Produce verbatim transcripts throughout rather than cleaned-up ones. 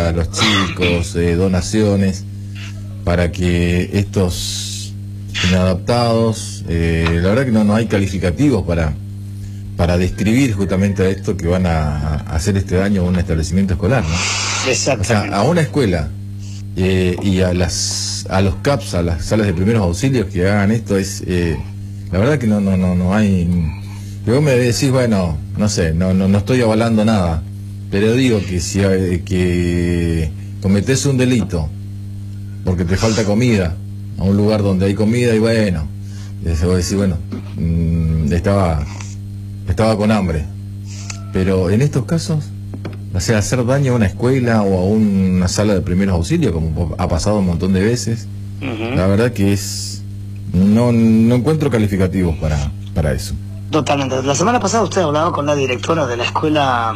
para los chicos, eh, donaciones, para que estos inadaptados, eh, la verdad que no, no hay calificativos para, para describir justamente a esto que van a, a hacer este daño a un establecimiento escolar, ¿no? Exactamente. O sea, a una escuela eh, y a las a los C A P S, a las salas de primeros auxilios que hagan esto, es eh, la verdad que no no no no hay. Luego me decís, bueno, no sé, no no no estoy avalando nada, pero digo que si eh, que cometés un delito porque te falta comida a un lugar donde hay comida y bueno, se va a decir, bueno, mmm, estaba estaba con hambre, pero en estos casos, o sea, hacer daño a una escuela o a una sala de primeros auxilios, como ha pasado un montón de veces, uh-huh. La verdad que es no no encuentro calificativos para para eso. Totalmente. La semana pasada usted hablaba con la directora de la escuela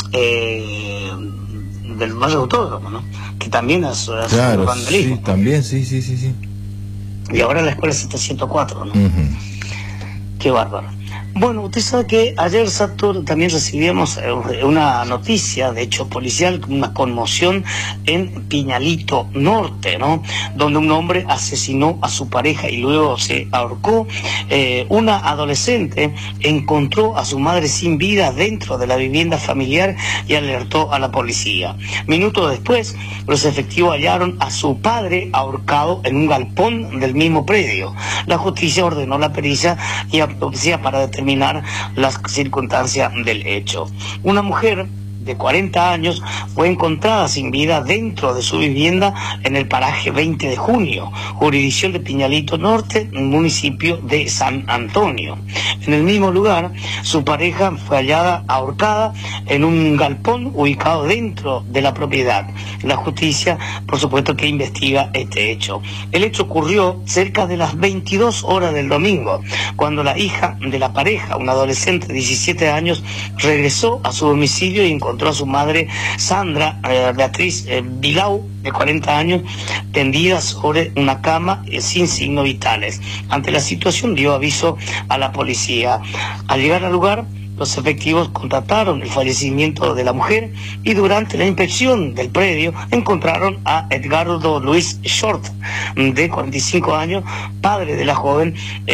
eh, del Valle Autódromo, ¿no? Que también es, es claro, vandalismo. Sí, también, sí, sí, sí, sí. Y ahora la escuela setecientos cuatro, ¿no? Uh-huh. Qué bárbaro. Bueno, usted sabe que ayer, Satur, también recibimos una noticia, de hecho policial, una conmoción en Piñalito Norte, ¿no? Donde un hombre asesinó a su pareja y luego se ahorcó. Eh, una adolescente encontró a su madre sin vida dentro de la vivienda familiar y alertó a la policía. Minutos después, los efectivos hallaron a su padre ahorcado en un galpón del mismo predio. La justicia ordenó la pericia y autopsia para determinar las circunstancias del hecho. Una mujer de cuarenta años fue encontrada sin vida dentro de su vivienda en el paraje veinte de junio, jurisdicción de Piñalito Norte, municipio de San Antonio. En el mismo lugar, su pareja fue hallada ahorcada en un galpón ubicado dentro de la propiedad. La justicia, por supuesto, que investiga este hecho. El hecho ocurrió cerca de las veintidós horas del domingo, cuando la hija de la pareja, una adolescente de diecisiete años, regresó a su domicilio y encontró a su madre, Sandra eh, Beatriz eh, Vilau, de cuarenta años, tendida sobre una cama eh, sin signos vitales. Ante la situación dio aviso a la policía. Al llegar al lugar, los efectivos constataron el fallecimiento de la mujer y durante la inspección del predio encontraron a Edgardo Luis Short, de cuarenta y cinco años, padre de la joven,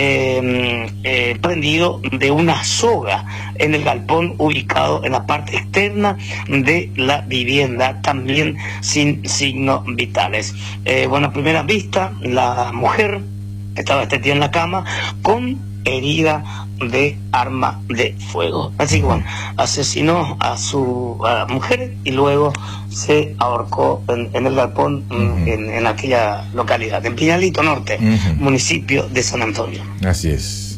eh, eh, prendido de una soga en el galpón ubicado en la parte externa de la vivienda, también sin signos vitales. Eh, bueno, a primera vista, la mujer estaba extendida en la cama con herida de arma de fuego. Así que bueno, asesinó a su a la mujer y luego se ahorcó en, en el galpón, uh-huh. en, en aquella localidad, en Piñalito Norte, uh-huh. municipio de San Antonio. Así es.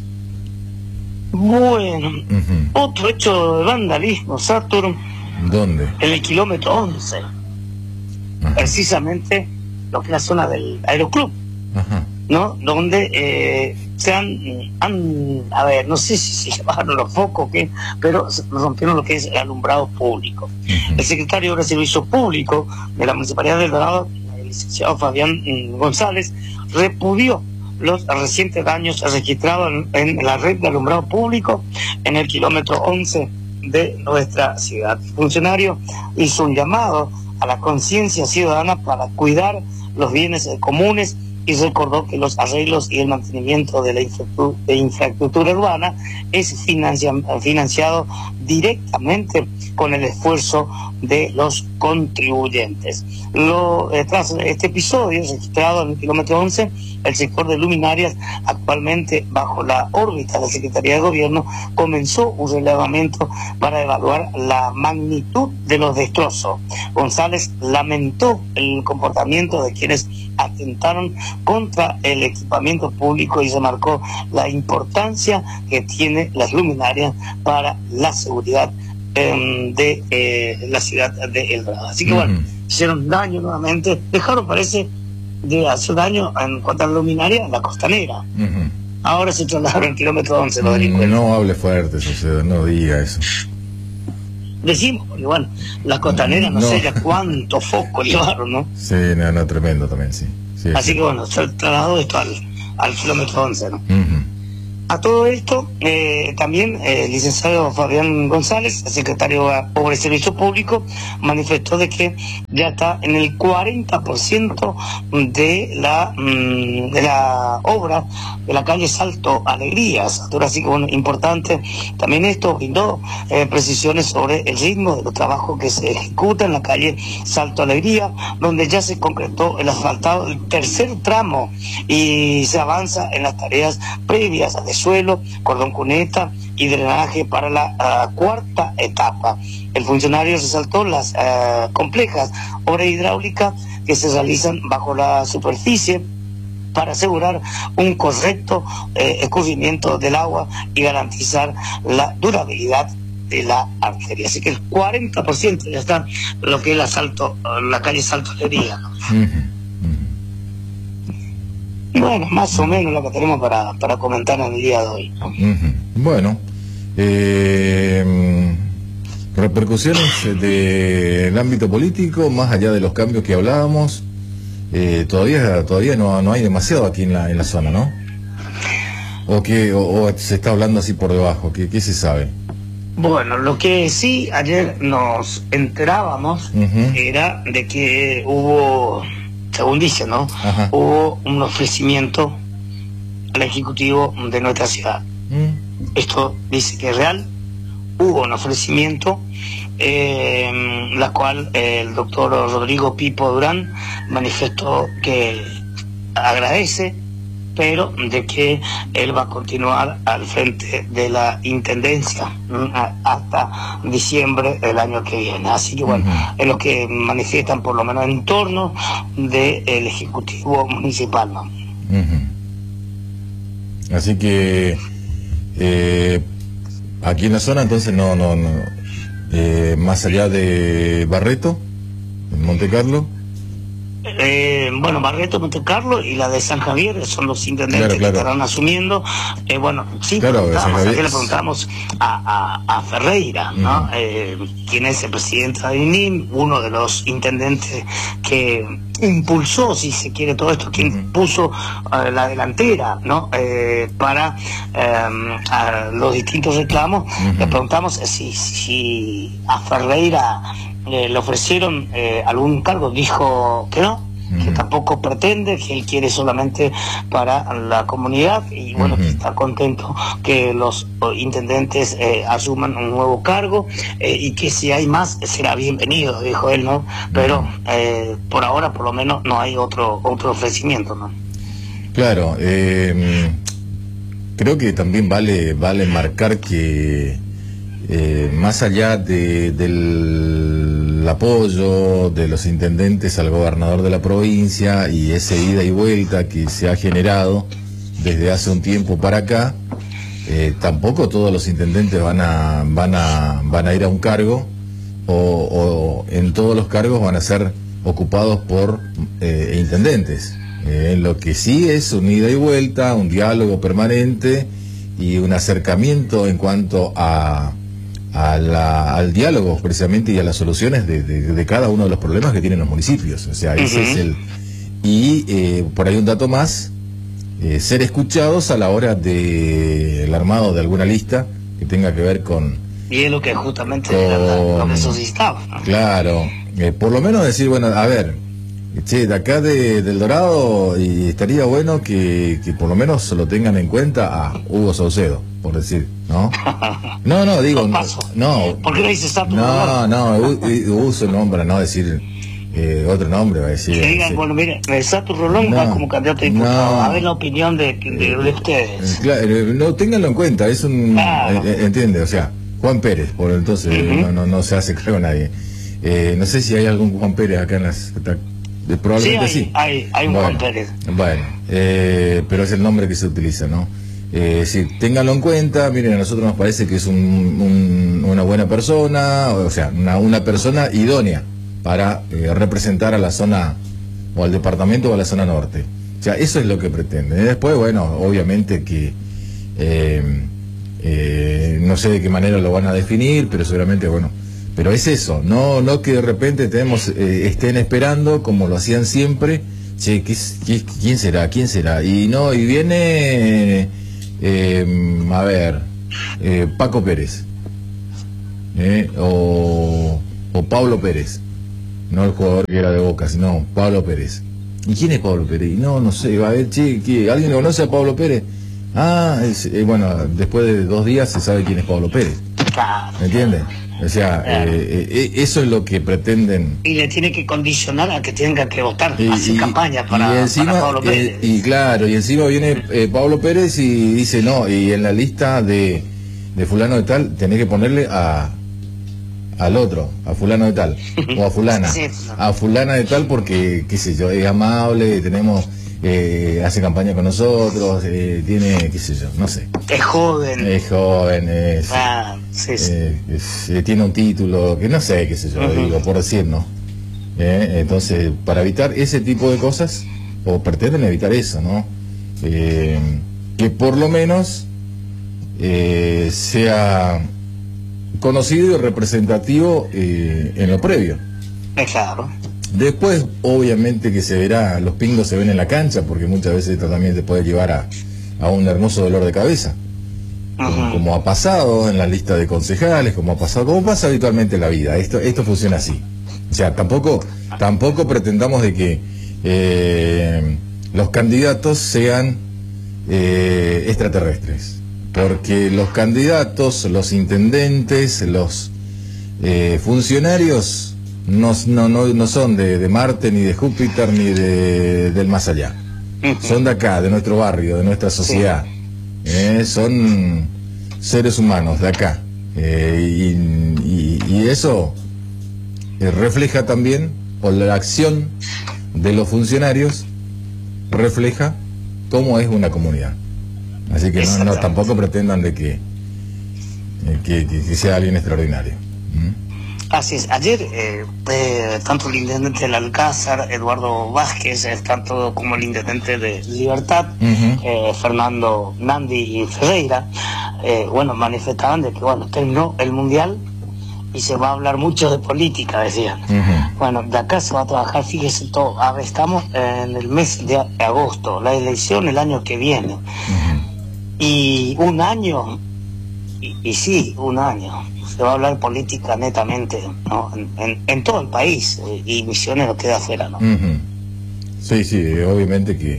Bueno, uh-huh. otro hecho de vandalismo, Saturn. ¿Dónde? En el kilómetro once. Uh-huh. Precisamente lo que es la zona del aeroclub. Uh-huh. ¿No? Donde eh, se han, han, a ver, no sé si se llevaron los focos, ¿qué? Pero rompieron lo que es el alumbrado público. Uh-huh. El secretario de Servicio Público de la Municipalidad del Dorado, el licenciado Fabián González, repudió los recientes daños registrados en, en la red de alumbrado público en el kilómetro once de nuestra ciudad. El funcionario hizo un llamado a la conciencia ciudadana para cuidar los bienes comunes y recordó que los arreglos y el mantenimiento de la infraestructura, de infraestructura urbana es financia, financiado directamente con el esfuerzo de los contribuyentes. Lo, eh, tras este episodio registrado en el kilómetro once, el sector de luminarias, actualmente bajo la órbita de la Secretaría de Gobierno, comenzó un relevamiento para evaluar la magnitud de los destrozos. González lamentó el comportamiento de quienes atentaron contra el equipamiento público y remarcó la importancia que tiene las luminarias para la seguridad eh, de eh, la ciudad de El Dorado. Así que uh-huh. bueno, hicieron daño nuevamente, dejaron, parece, de hacer daño en cuanto a la luminaria en la costanera. Uh-huh. Ahora se trasladaron el kilómetro once los delincuentes. No hable fuerte, Suceda, no diga eso. Decimos, porque bueno, la costanera no, no sé ya cuánto foco llevaron, ¿no? Sí, no, no, tremendo también, sí. sí Así sí. que bueno, se trasladó esto al, al kilómetro once, ¿no? Uh-huh. A todo esto, eh, también eh, el licenciado Fabián González, secretario de Obra y Servicio Público, manifestó de que ya está en el cuarenta por ciento de la mm, de la obra de la calle Salto Alegrías. Ahora sí que bueno, importante. También esto brindó eh, precisiones sobre el ritmo de los trabajos que se ejecutan en la calle Salto Alegría, donde ya se concretó el asfaltado del tercer tramo y se avanza en las tareas previas de suelo, cordón cuneta y drenaje para la uh, cuarta etapa. El funcionario resaltó las uh, complejas obras hidráulicas que se realizan bajo la superficie para asegurar un correcto eh, escurrimiento del agua y garantizar la durabilidad de la arteria. Así que el cuarenta por ciento ya está lo que es la, Salto, la calle Salto Alegría, ¿no? Uh-huh. Bueno, más o menos lo que tenemos para, para comentar en el día de hoy, ¿no? Uh-huh. Bueno, eh, repercusiones del ámbito político, más allá de los cambios que hablábamos, eh, todavía todavía no, no hay demasiado aquí en la, en la zona, ¿no? ¿O, que, o, o se está hablando así por debajo? ¿Qué, qué se sabe? Bueno, lo que sí ayer nos enterábamos uh-huh. era de que hubo... según dice, ¿no? Ajá. Hubo un ofrecimiento al Ejecutivo de nuestra ciudad. Mm. Esto dice que es real. Hubo un ofrecimiento, eh, la cual eh, el doctor Rodrigo Pipo Durán manifestó que agradece, pero de que él va a continuar al frente de la Intendencia hasta diciembre del año que viene. Así que bueno, uh-huh. es lo que manifiestan por lo menos en torno del Ejecutivo Municipal, ¿no? Uh-huh. Así que eh, aquí en la zona entonces no, no, no eh, más allá de Barreto, en Monte Carlo. Eh, bueno, Barreto, Monte Carlo y la de San Javier son los intendentes claro, claro. que estarán asumiendo. Eh, bueno, sí, claro, preguntamos, aquí le preguntamos a, a, a Ferreira, ¿no? Uh-huh. eh, quien es el presidente de I N I M, uno de los intendentes que impulsó, si se quiere, todo esto, quien uh-huh. puso uh, la delantera, ¿no? Eh, para um, a los distintos reclamos. Uh-huh. Le preguntamos si, si a Ferreira Eh, le ofrecieron eh, algún cargo, dijo que no, uh-huh. que tampoco pretende, que él quiere solamente para la comunidad y bueno, uh-huh. que está contento que los oh, intendentes eh, asuman un nuevo cargo eh, y que si hay más será bienvenido, dijo él, ¿no? Pero uh-huh. eh, por ahora por lo menos no hay otro otro ofrecimiento, ¿no? Claro, eh, creo que también vale vale marcar que eh, más allá de, del apoyo de los intendentes al gobernador de la provincia y ese ida y vuelta que se ha generado desde hace un tiempo para acá, eh, tampoco todos los intendentes van a van a van a ir a un cargo o, o en todos los cargos van a ser ocupados por eh, intendentes. Eh, lo que sí es un ida y vuelta, un diálogo permanente y un acercamiento en cuanto a A la, al diálogo precisamente y a las soluciones de, de, de cada uno de los problemas que tienen los municipios. O sea, uh-huh. ese es el... Y eh, por ahí un dato más, eh, ser escuchados a la hora del armado de alguna lista que tenga que ver con... Y es lo que justamente con, era lo que solicitaba, ¿no? Claro, eh, por lo menos decir, bueno, a ver, che, de acá de, del Dorado, y estaría bueno que, que por lo menos lo tengan en cuenta a Hugo Saucedo, por decir, ¿no? No, no, digo, no, no. ¿Por qué no dices Sato? No, no, uso el nombre, no decir eh, otro nombre, va a decir. Que digan, bueno, mire, Sato Rolón no, va como candidato a diputado, no, a ver la opinión de, de, de ustedes. Claro, no, ténganlo en cuenta, es un, claro. eh, entiende, o sea, Juan Pérez, por entonces uh-huh. no, no, no se hace cargo nadie. Eh, no sé si hay algún Juan Pérez acá en las... Probablemente sí, hay, sí. hay, hay un bueno, Juan Pérez. Bueno, eh, pero es el nombre que se utiliza, ¿no? Eh, sí, ténganlo en cuenta. Miren, a nosotros nos parece que es un, un, una buena persona, o sea, una, una persona idónea para eh, representar a la zona, o al departamento o a la zona norte. O sea, eso es lo que pretenden. Y después, bueno, obviamente que eh, eh, no sé de qué manera lo van a definir, pero seguramente, bueno, pero es eso, no no que de repente tenemos eh, estén esperando como lo hacían siempre, che, ¿qué, qué, ¿quién será? ¿Quién será? Y no, y viene eh, a ver, eh, Paco Pérez, eh, o, o Pablo Pérez, no el jugador que era de Boca, sino Pablo Pérez. ¿Y quién es Pablo Pérez? No, no sé, va a ver, che, ¿qué? ¿Alguien lo conoce a Pablo Pérez? Ah, es, eh, bueno, después de dos días se sabe quién es Pablo Pérez. ¿Me entiendes? O sea, Claro. eh, eh, eso es lo que pretenden. Y le tiene que condicionar a que tenga que votar, Y, hacer y- campaña para, y encima, para Pablo Pérez. eh, y claro, y encima viene eh, Pablo Pérez y dice, no, y en la lista de, de fulano de tal, tenés que ponerle a al otro, a fulano de tal, o a fulana, Sí. a fulana de tal porque, qué sé yo, es amable, tenemos, eh, hace campaña con nosotros, eh, tiene, qué sé yo, no sé, Es joven. es joven, es, Ah, sí, sí. eh, es- eh, tiene un título, que no sé, qué sé yo, Ujú. digo, por decir, ¿no? Eh, entonces, para evitar ese tipo de cosas, o pretenden evitar eso, ¿no? Eh, que por lo menos eh, sea conocido y representativo eh, en lo previo. Es claro. Después, obviamente que se verá, los pingos se ven en la cancha, porque muchas veces esto también te puede llevar a, a un hermoso dolor de cabeza. Como, Ujú. como ha pasado en la lista de concejales, como ha pasado, como pasa habitualmente en la vida. Esto, esto funciona así. O sea, tampoco, tampoco pretendamos de que eh, los candidatos sean eh, extraterrestres. Porque los candidatos, los intendentes, los eh, funcionarios no, no, no, no son de, de Marte, ni de Júpiter, ni de, del más allá. Ujú. Son de acá, de nuestro barrio, de nuestra sociedad. Eh, son seres humanos de acá. Eh, y, y- y eso eh, refleja también, o la acción de los funcionarios refleja cómo es una comunidad. Así que no, no Exactamente. tampoco pretendan de que, eh, que, que- que sea alguien extraordinario. ¿Mm? Así es. Ayer, eh, eh, tanto el intendente del Alcázar, Eduardo Vázquez, eh, tanto como el intendente de Libertad, Ujú. eh, Fernando Nandi Ferreira, eh, bueno, manifestaban de que, bueno, terminó el Mundial y se va a hablar mucho de política, decían. Ujú. Bueno, de acá se va a trabajar, fíjese todo, ahora estamos en el mes de agosto, la elección el año que viene. Ujú. Y un año, y, y sí, un año, se va a hablar política netamente, ¿no? En, en- en todo el país, eh, y Misiones no queda afuera, ¿no? Ujú. Sí, sí, eh, obviamente que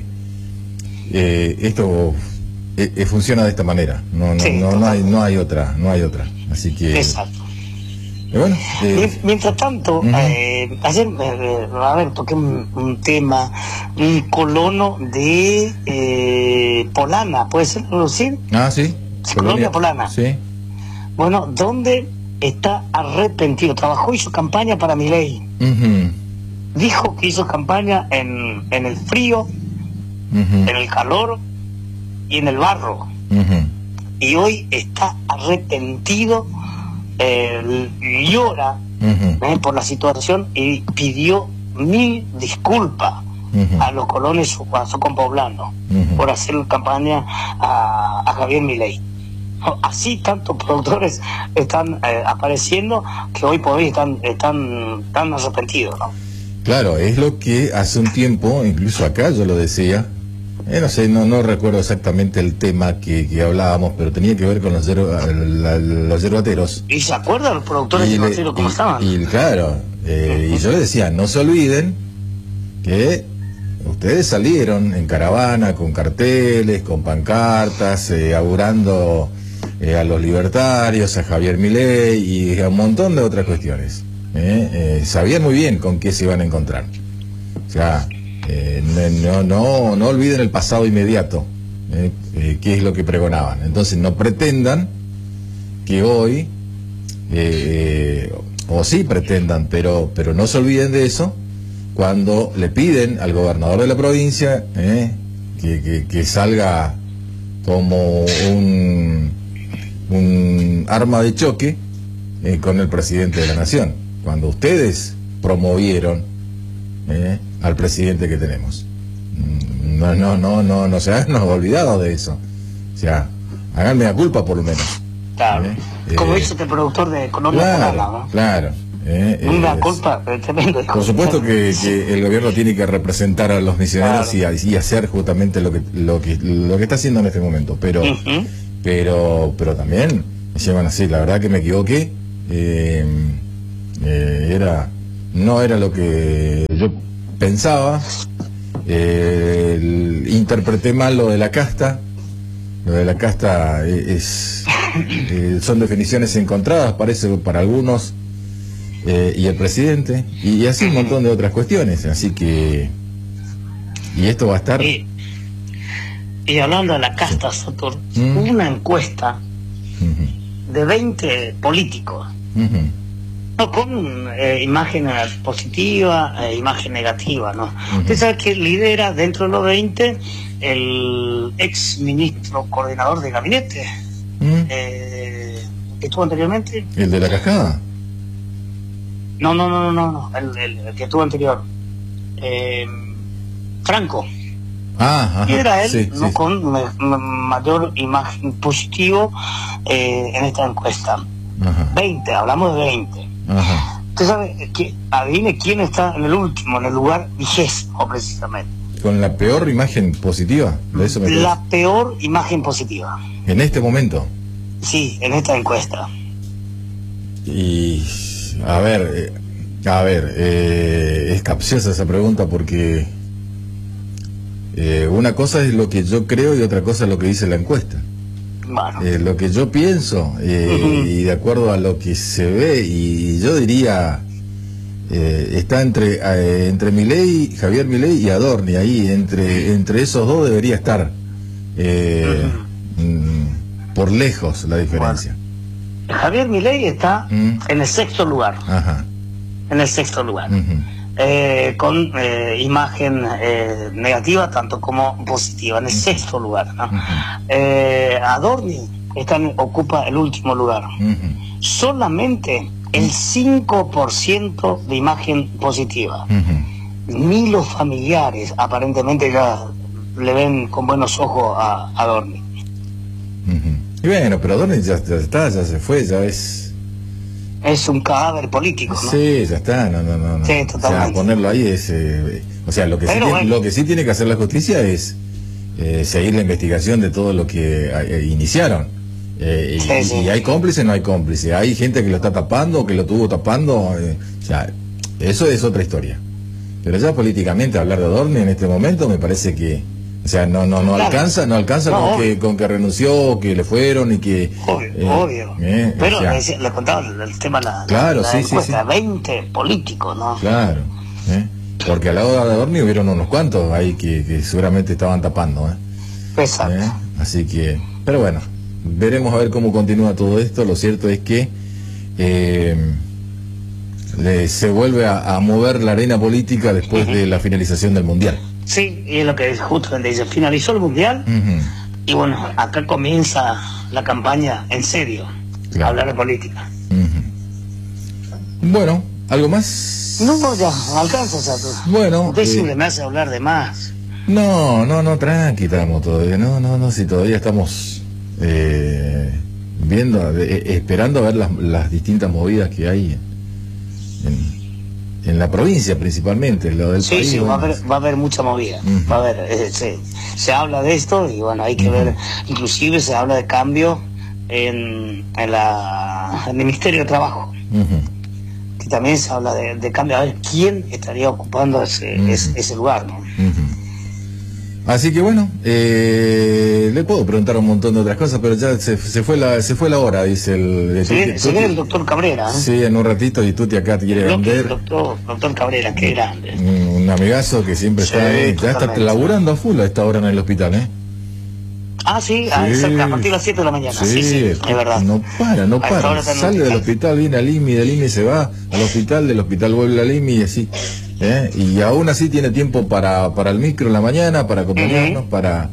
eh, esto eh, eh, funciona de esta manera. No, no, Sí, no, no hay, totalmente. no hay otra, no hay otra. Así que, Exacto. eh, bueno, eh, Mien- Mientras tanto, Ujú. eh, ayer, eh, a ver, toqué un, un tema, un colono de eh, Polana, ¿puede ser, Lucín? ah, sí, Colonia Polana. sí, Bueno, donde está arrepentido, trabajó, hizo campaña para Milei, ujú, dijo que hizo campaña en, en el frío, ujú, en el calor y en el barro, ujú, y hoy está arrepentido, eh, llora ujú, eh, por la situación y pidió mil disculpas ujú, a los colones, a su compoblano, ujú. por hacer campaña a, a Javier Milei. Así tantos productores están eh, apareciendo que hoy por hoy están, están, están arrepentidos, ¿no? Claro, es lo que hace un tiempo, incluso acá yo lo decía, eh, no sé, no, no recuerdo exactamente el tema que, que hablábamos, pero tenía que ver con los, yerba- la- los yerbateros. ¿Y se acuerdan los productores de le- Marcelo cómo y- estaban? y claro, eh, y yo le decía, no se olviden que ustedes salieron en caravana con carteles, con pancartas, eh, augurando eh, a los libertarios, a Javier Milei y a un montón de otras cuestiones. eh, eh, sabían muy bien con qué se iban a encontrar. O sea, eh, no, no, no olviden el pasado inmediato, eh, eh, qué es lo que pregonaban. Entonces no pretendan que hoy, eh, o sí pretendan, pero, pero no se olviden de eso, cuando le piden al gobernador de la provincia eh, que, que, que salga como un, un arma de choque eh, con el presidente de la nación, cuando ustedes promovieron eh, al presidente que tenemos. Mm, No, no, no, no, no se hagan olvidados de eso. O sea, háganme la culpa por lo menos. Claro. Eh, Como eh, dice este productor de Colonia Claro, Polana, ¿no? claro. Eh, Una es, culpa tremenda. por supuesto que, que el gobierno tiene que representar a los misioneros, claro, y, y hacer justamente lo que lo que lo que está haciendo en este momento, pero uh-huh. pero pero también llevan así, la verdad que me equivoqué, eh, eh, era no era lo que yo pensaba, eh, el, interpreté mal lo de la casta. Lo de la casta es, eh, son definiciones encontradas, parece, para algunos, eh, y el presidente, y, y así un montón de otras cuestiones, así que, y esto va a estar... Y, y hablando de la casta, sí. Satur, ¿Mm? Una encuesta uh-huh. de veinte políticos, uh-huh. no, con eh, imagen positiva e imagen negativa, ¿no? Uh-huh. Usted sabe que lidera dentro de los veinte el ex ministro coordinador de gabinete, ¿Mm? eh, que estuvo anteriormente. ¿El de la cascada? No, no, no, no, no, el, el, el que estuvo anterior. Eh, Franco. Ah, ajá, y era él, sí, ¿no? Sí. Con me, me, mayor imagen positivo eh, en esta encuesta. Ajá. veinte, hablamos de veinte. Ajá. Usted sabe, que, adivine quién está en el último, en el lugar vigésimo, precisamente. ¿Con la peor imagen positiva? De eso me la peor imagen positiva. ¿En este momento? Sí, en esta encuesta. Y, a ver, eh, a ver, eh, es capciosa esa pregunta porque eh, una cosa es lo que yo creo y otra cosa es lo que dice la encuesta. Bueno. Eh, lo que yo pienso, eh, uh-huh. y de acuerdo a lo que se ve, y yo diría... Eh, está entre eh, entre Milei, Javier Milei y Adorni, ahí entre entre esos dos debería estar eh, uh-huh. mm, por lejos la diferencia. Bueno. Javier Milei está uh-huh. en el sexto lugar. Ajá. En el sexto lugar. Uh-huh. eh, con eh, imagen eh, negativa tanto como positiva, en el uh-huh. sexto lugar, ¿no? Uh-huh. eh, Adorni está en, ocupa el último lugar. Uh-huh. Solamente el cinco por ciento de imagen positiva. Uh-huh. Ni los familiares aparentemente ya le ven con buenos ojos a Adorni. Uh-huh. Y bueno, pero Adorni ya, ya está, ya se fue, ya es... Es un cadáver político, ¿no? Sí, ya está, no, no, no. no. Sí, totalmente. O sea, ponerlo ahí es... Eh, o sea, lo que, sí pero, tiene, bueno. lo que sí tiene que hacer la justicia es eh, seguir la investigación de todo lo que eh, iniciaron. Eh, sí, y, sí. y hay cómplices, no hay cómplices, hay gente que lo está tapando, que lo tuvo tapando, eh, o sea, eso es otra historia. Pero ya políticamente hablar de Adorni en este momento me parece que, o sea, no no no claro. alcanza, no alcanza no, con que con que renunció, que le fueron y que obvio, eh, obvio. Eh, pero o sea, le, le contaba el tema la, claro, la, sí, la encuesta, sí, sí. veinte políticos, ¿no? Claro. Eh, porque al lado de Adorni hubieron unos cuantos ahí que, que seguramente estaban tapando, eh. Exacto. Eh, así que, pero bueno. Veremos a ver cómo continúa todo esto. Lo cierto es que eh, le, se vuelve a, a mover la arena política después uh-huh. de la finalización del Mundial. Sí, y es lo que justamente dice, finalizó el Mundial uh-huh. y bueno, acá comienza la campaña en serio, claro. a hablar de política. Uh-huh. Bueno, ¿algo más? No, no, ya, alcanza, Sato. Bueno. Usted eh, siempre me hace hablar de más. No, no, no, tranqui, estamos todavía, no, no, no, si todavía estamos... Eh, viendo, eh, esperando a ver las, las distintas movidas que hay en, en la provincia principalmente, lo del sí, país. Sí, bueno. va a haber, va a haber mucha movida, uh-huh. va a haber, eh, se, se habla de esto y bueno, hay que uh-huh. ver, inclusive se habla de cambio en, en, la, en el Ministerio de Trabajo, uh-huh. que también se habla de, de cambio, a ver quién estaría ocupando ese, uh-huh. ese, ese lugar, ¿no? Uh-huh. Así que bueno, eh, le puedo preguntar un montón de otras cosas, pero ya se, se fue la se fue la hora, dice el... De se viene, se viene el doctor Cabrera. ¿eh? Sí, en un ratito, y Tuti acá te quiere el vender. Doctor, doctor Cabrera, qué grande. Un, un amigazo que siempre sí, está ahí, ya está laburando a full a esta hora en el hospital, ¿eh? Ah, sí, sí. Ah, exacto, a partir de las siete de la mañana, sí, sí, sí es verdad. No para, no para, sale del hospital, viene al I M I, del I M I se va al hospital, del hospital vuelve al I M I y así. ¿Eh? Y aún así tiene tiempo para para el micro en la mañana, para acompañarnos, uh-huh. para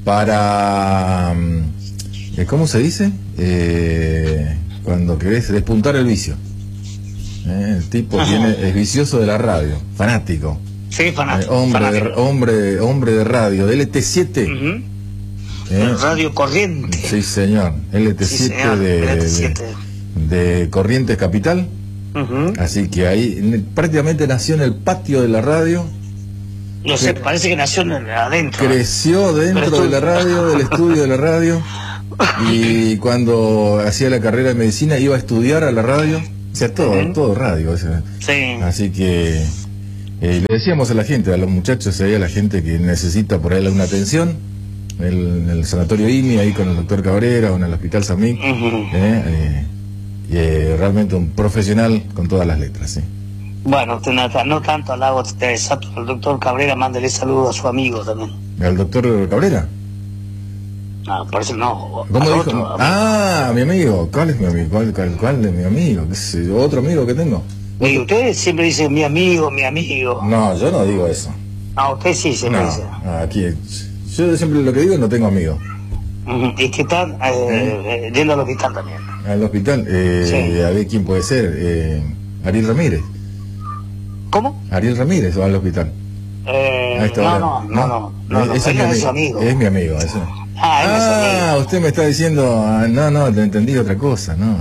para eh, ¿cómo se dice? Eh, cuando querés despuntar el vicio. ¿Eh? El tipo uh-huh. tiene, es vicioso de la radio, fanático. Sí, fanático. Eh, hombre, fanático. De, hombre, hombre de radio, de L T siete. Uh-huh. ¿Eh? Radio Corriente. Sí, señor. L T siete, sí, señor. de, L T siete. De, de Corrientes Capital. Uh-huh. Así que ahí prácticamente nació en el patio de la radio. No sé, parece que nació adentro. Creció dentro de la radio, del estudio de la radio. Y cuando hacía la carrera de medicina iba a estudiar a la radio. O sea, todo, uh-huh. todo radio. O sea. Sí. Así que eh, le decíamos a la gente, a los muchachos, ahí a la gente que necesita por ahí alguna atención, en el, el sanatorio I M I, ahí con el doctor Cabrera o en el hospital San Miguel. Uh-huh. eh, eh, eh, realmente un profesional con todas las letras, sí. Bueno, usted no, no tanto al lado de Satur, el doctor Cabrera, mándele saludos a su amigo también. ¿Al doctor Cabrera? No, por eso no. ¿Cómo dijo? Otro, ah, mi amigo. ¿Cuál es mi amigo? ¿Cuál, cuál, cuál es mi amigo? ¿Qué es otro amigo que tengo? Y usted siempre dice mi amigo, mi amigo. No, yo no digo eso. Ah, usted sí siempre no, dice. Aquí, yo siempre lo que digo, no tengo amigos. Uh-huh. Y que están eh, ¿Mm? yendo al hospital también. Al hospital, eh, sí. A ver quién puede ser. Eh, Ariel Ramírez. ¿Cómo? Ariel Ramírez va al hospital. Eh, no, no, no, no, no, no, ese no, es, es mi amigo. Es mi amigo, ese. Ah, él ah es usted me está diciendo, no, no, te entendí otra cosa, no.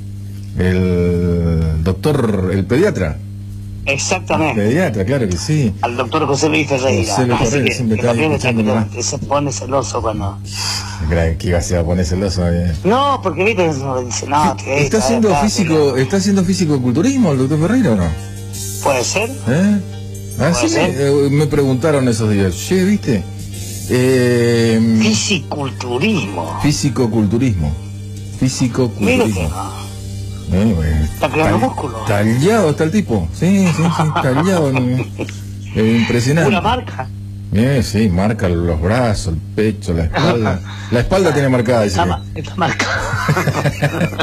El doctor, el pediatra. Exactamente. El pediatra, claro que sí. Al doctor José Luis Ferreira. José Luis Ferreira, siempre está ahí escuchándolo. Que se pone celoso cuando... ¿Qué iba a ser a poner celoso? Eh? No, porque viste, dice, no, que ¿Está haciendo físico, está haciendo físico-culturismo el doctor Ferreira o no? Puede ser. ¿Eh? Así me, eh, me preguntaron esos días. Che, ¿viste? Eh, Fisiculturismo. Físico-culturismo. Físico-culturismo. Eh, bueno, está creando músculo. Tallado está el tipo. Sí, sí, sí, tallado. eh, impresionante. ¿Una marca? Eh, sí, marca los brazos, el pecho, la espalda. La espalda tiene marcada. Dice está, está marcada.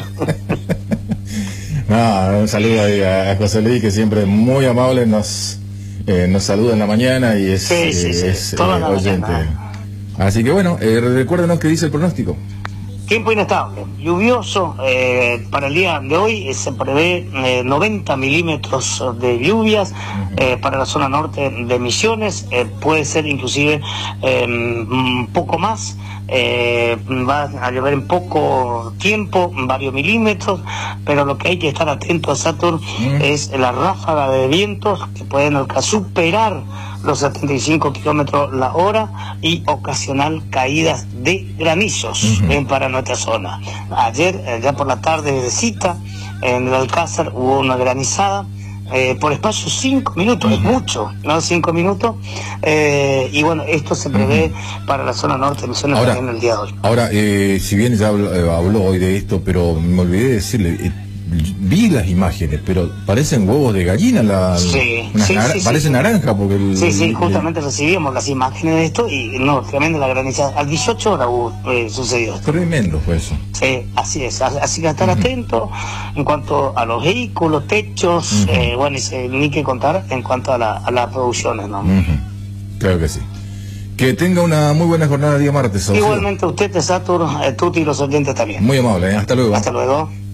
No, un saludo ahí a José Luis, que siempre es muy amable, nos eh, nos saluda en la mañana y es, sí, sí, sí, eh, es eh, oyente. Mañana. Así que bueno, eh, recuérdenos qué dice el pronóstico. Tiempo inestable, lluvioso, eh, para el día de hoy eh, se prevé eh, noventa milímetros de lluvias eh, para la zona norte de Misiones, eh, puede ser inclusive eh, un poco más, eh, va a llover en poco tiempo, varios milímetros, pero lo que hay que estar atento a Saturn uh-huh. es la ráfaga de vientos que pueden superar los setenta y cinco kilómetros la hora y ocasional caídas de granizos uh-huh. eh, para nuestra zona. Ayer, eh, ya por la tarde de cita, en el Alcázar hubo una granizada, eh, por espacio cinco minutos, uh-huh. es mucho, ¿no? Cinco minutos, eh, y bueno, esto se prevé uh-huh. para la zona norte de Misiones ahora, también el día de hoy. Ahora, eh, si bien ya habló, eh, habló hoy de esto, pero me olvidé de decirle... Eh, vi las imágenes, pero parecen huevos de gallina, la, sí, una, sí, nar sí, parece sí. naranja porque el, sí, sí, el, justamente el... recibimos las imágenes de esto y no, realmente la granizada, al dieciocho horas eh, sucedió esto. Tremendo fue eso. Sí, así es, así que estar uh-huh. atento en cuanto a los vehículos, techos, uh-huh. eh, bueno, y se, ni que contar en cuanto a, la, a las producciones, ¿no? Uh-huh. Claro que sí. Que tenga una muy buena jornada día martes. Igualmente usted, Satur, eh, Tuti y los oyentes también. Muy amable, ¿eh? Hasta luego. Hasta luego.